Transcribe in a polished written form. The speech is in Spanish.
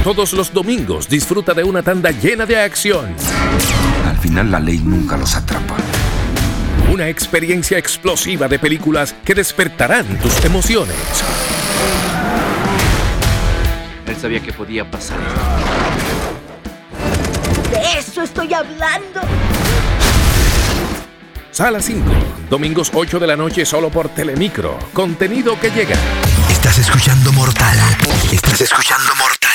Todos los domingos disfruta de una tanda llena de acción. Al final la ley nunca los atrapa. Una experiencia explosiva de películas que despertarán tus emociones. Él sabía que podía pasar. ¡De eso estoy hablando! Sala 5, domingos 8 de la noche solo por Telemicro. Contenido que llega. Estás escuchando Mortal. Estás escuchando Mortal.